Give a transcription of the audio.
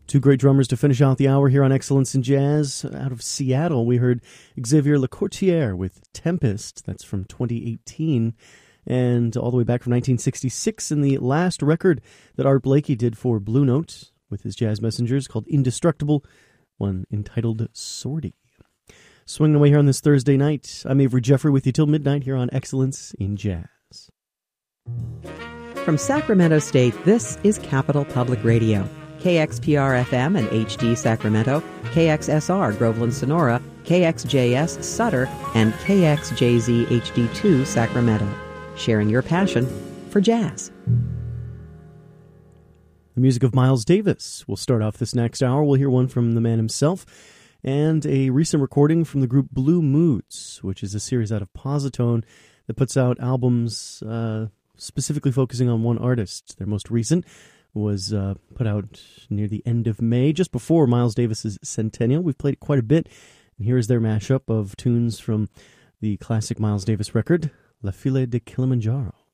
Two great drummers to finish out the hour here on Excellence in Jazz. Out of Seattle, we heard Xavier Lecourtier with Tempest. That's from 2018. And all the way back from 1966, in the last record that Art Blakey did for Blue Note with his Jazz Messengers called Indestructible, one entitled Sortie. Swinging away here on this Thursday night, I'm Avery Jeffrey with you till midnight here on Excellence in Jazz. From Sacramento State, this is Capital Public Radio. KXPR-FM and HD Sacramento, KXSR Groveland Sonora, KXJS Sutter, and KXJZ HD2 Sacramento. Sharing your passion for jazz. The music of Miles Davis will start off this next hour. We'll hear one from the man himself and a recent recording from the group Blue Moods, which is a series out of Positone that puts out albums specifically focusing on one artist. Their most recent was put out near the end of May, just before Miles Davis's centennial. We've played it quite a bit, and here is their mashup of tunes from the classic Miles Davis record, La File de Kilimanjaro.